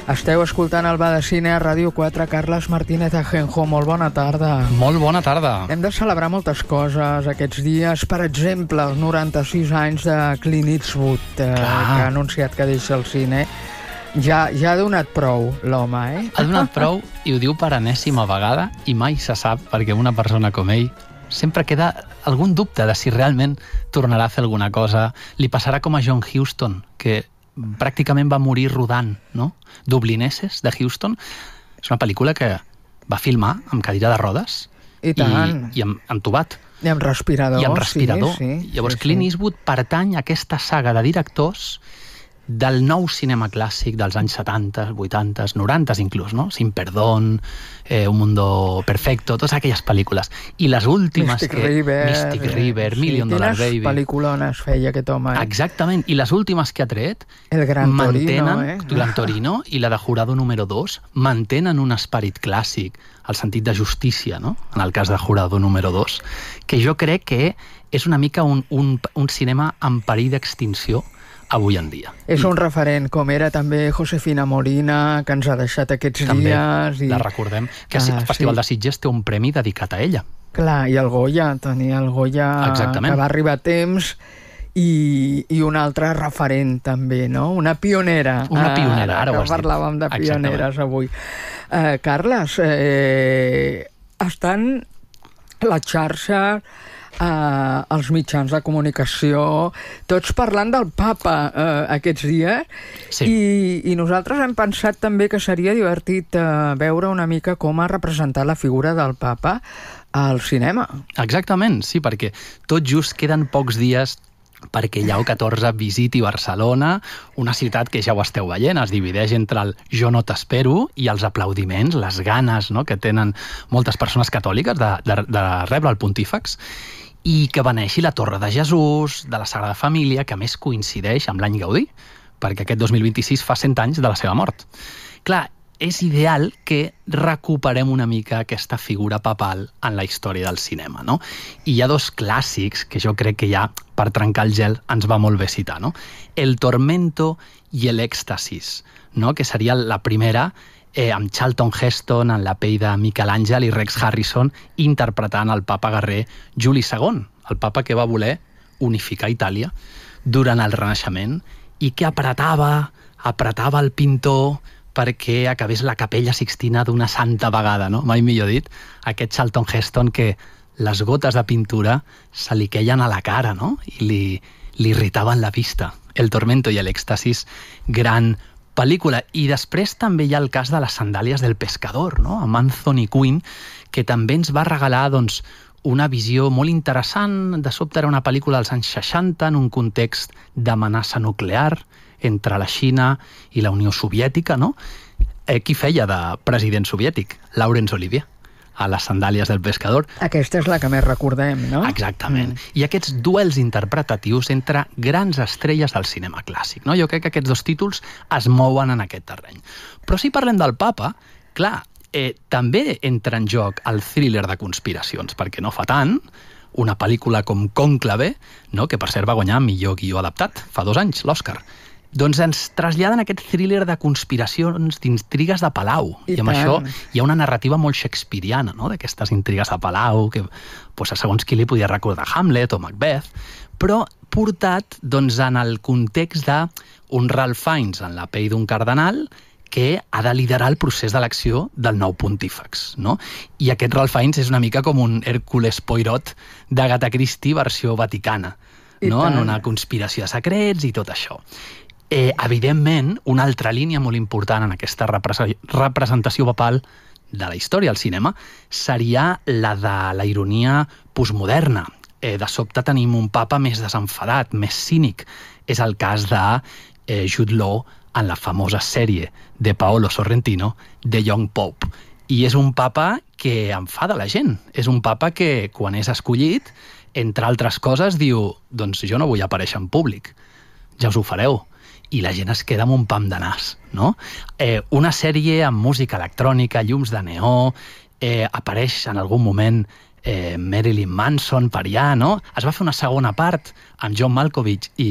Esteu escoltant el Va de Cine a Ràdio 4. Carles Martínez Ajenjo, molt bona tarda. Molt bona tarda. Hem de celebrar moltes coses aquests dies. Per exemple, els 96 anys de Clint Eastwood, que ha anunciat que deixa el cine. Ja ha donat prou, l'home, eh? Ha donat prou i ho diu per enèsima vegada i mai se sap, perquè una persona com ell sempre queda algun dubte de si realment tornarà a fer alguna cosa. Li passarà com a John Huston, que pràcticament va morir rodant, no? Dublineses, de Houston. És una pel·lícula que va filmar amb cadira de rodes i amb tubat. I amb respirador. Sí. Llavors, Clint Eastwood pertany a aquesta saga de directors del nou cinema clàssic dels anys 70, 80, 90 inclús, no? Sin Perdón, Un Mundo Perfecto, totes aquelles pel·lícules. I les últimes Mystic River, Million Dollar Baby. Quines pel·lículones feia aquest home, eh? Exactament, i les últimes que ha tret El Gran Torino, Gran Torino i la de Jurado número 2 mantenen un esperit clàssic, el sentit de justícia, no? En el cas de Jurado número 2, que jo crec que és una mica un cinema en perill d'extinció avui en dia. És un referent, com era també Josefina Molina, que ens ha deixat aquests dies. La recordem, que el Festival de Sitges té un premi dedicat a ella. Clar, i el Goya, tenia el Goya, que va arribar a temps, i un altre referent també, no? Una pionera. Una pionera, ara ho has dit. Parlàvem de pioneres avui. Carles, estan la xarxa, els mitjans de comunicació, tots parlant del papa aquests dies, i nosaltres hem pensat també que seria divertit veure una mica com ha representat la figura del papa al cinema. Exactament, sí, perquè tot just queden pocs dies perquè Lleó XIV visiti Barcelona, una ciutat que ja ho esteu veient, es divideix entre el jo no t'espero i els aplaudiments, les ganes, no?, que tenen moltes persones catòliques de rebre el pontífex, i que beneixi la Torre de Jesús, de la Sagrada Família, que a més coincideix amb l'any Gaudí, perquè aquest 2026 fa 100 anys de la seva mort. Clar, és ideal que recuperem una mica aquesta figura papal en la història del cinema, no? I hi ha dos clàssics que jo crec que ja, per trencar el gel, ens va molt bé citar, no? El Tormento i l'Èxtasis, no?, que seria la primera, amb Charlton Heston en la pell de Miquel Àngel i Rex Harrison interpretant el papa guerrer Juli II, el papa que va voler unificar Itàlia durant el Renaixement i que apretava el pintor perquè acabés la capella Sixtina d'una santa vegada, no? Mai millor dit, aquest Charlton Heston que les gotes de pintura se li queien a la cara, no? I li irritaven la vista. El Tormento i l'Èxtasis, gran pel·lícula. I després també hi ha el cas de les sandàlies del pescador, no?, amb Anthony Quinn, que també ens va regalar, doncs, una visió molt interessant. De sobte era una pel·lícula dels anys 60 en un context d'amenaça nuclear entre la Xina i la Unió Soviètica, no? Qui feia de president soviètic? Laurence Olivier, a les sandàlies del pescador. Aquesta és la que més recordem, no? Exactament. I aquests duels interpretatius entre grans estrelles del cinema clàssic, no? Jo crec que aquests dos títols es mouen en aquest terreny. Però si parlem del papa, clar, també entra en joc el thriller de conspiracions, perquè no fa tant una pel·lícula com Cònclave, no?, que per cert va guanyar millor guió adaptat, fa 2 anys, l'Oscar. Doncs ens traslladen aquest thriller de conspiracions, d'intrigues de palau. I amb això hi ha una narrativa molt shakespeariana, no?, d'aquestes intrigues de palau, que segons qui li podia recordar Hamlet o Macbeth, però portat doncs, en el context d'un Ralph Fiennes en la pell d'un cardenal que ha de liderar el procés d'elecció del nou pontífex, no? I aquest Ralph Fiennes és una mica com un Hércules Poirot d'Agatha Christie versió vaticana, no?, en una conspiració de secrets i tot això. Evidentment, una altra línia molt important en aquesta representació papal de la història del cinema seria la de la ironia postmoderna. De sobte tenim un papa més desenfadat, més cínic. És el cas de Jude Law en la famosa sèrie de Paolo Sorrentino, The Young Pope. I és un papa que enfada la gent. És un papa que, quan és escollit, entre altres coses, diu: doncs jo no vull aparèixer en públic, ja us ho fareu. I la gent es queda amb un pam de nas, no? Una sèrie amb música electrònica, llums de neó, apareix en algun moment Marilyn Manson per allà, no? Es va fer una segona part amb John Malkovich i